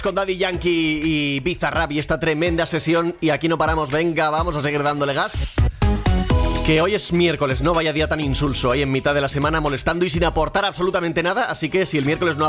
Con Daddy Yankee y Bizarrap y esta tremenda sesión. Y aquí no paramos, venga, vamos a seguir dándole gas. Que hoy es miércoles, no vaya día tan insulso ahí en mitad de la semana molestando y sin aportar absolutamente nada. Así que si el miércoles no